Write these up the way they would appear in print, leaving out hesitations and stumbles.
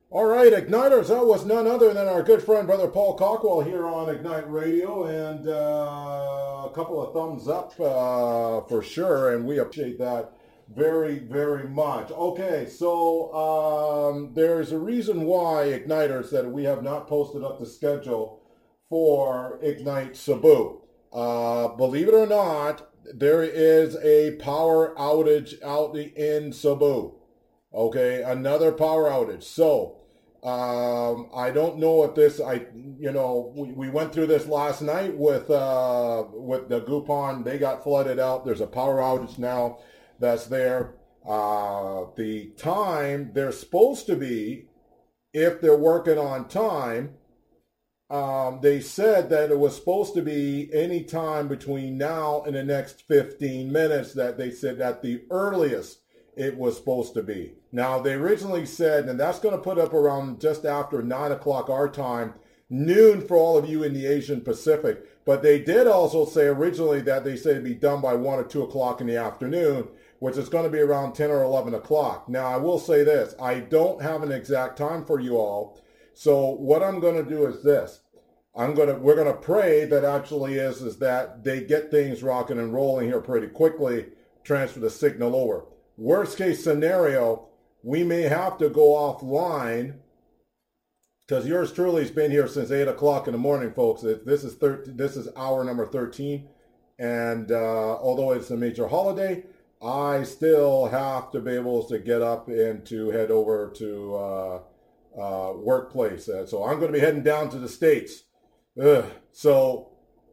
All right, Igniters, that was none other than our good friend, Brother Paul Cockwell here on Ignite Radio, and a couple of thumbs up for sure, and we appreciate that very, very much. Okay, so there's a reason why, Igniters, that we have not posted up the schedule for Ignite Cebu. Believe it or not, there is a power outage out in Cebu. Okay, another power outage. So, I don't know if this, we went through this last night with the Gupon. They got flooded out. There's a power outage now that's there. The time they're supposed to be, if they're working on time, they said that it was supposed to be any time between now and the next 15 minutes that they said at the earliest it was supposed to be. Now, they originally said, and that's going to put up around just after 9 o'clock our time, noon for all of you in the Asian Pacific. But they did also say originally that they said it'd be done by 1 or 2 o'clock in the afternoon, which is going to be around 10 or 11 o'clock. Now, I will say this. I don't have an exact time for you all. So what I'm going to do is this. We're going to pray that actually is that they get things rocking and rolling here pretty quickly, transfer the signal over. Worst case scenario, we may have to go offline because yours truly has been here since 8 o'clock in the morning, folks. This is hour number 13. And although it's a major holiday, I still have to be able to get up and to head over to workplace. So I'm going to be heading down to the States. So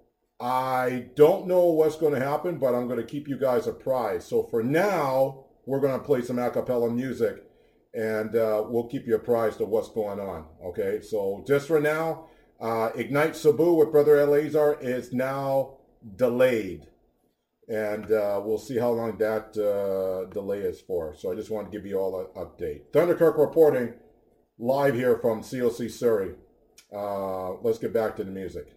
I don't know what's going to happen, but I'm going to keep you guys apprised. So for now, we're going to play some a cappella music, and we'll keep you apprised of what's going on. Okay, so just for now, Ignite Cebu with Brother Eleazar is now delayed. And we'll see how long that delay is for. So I just want to give you all an update. Thunderkirk reporting live here from COC Surrey. Let's get back to the music.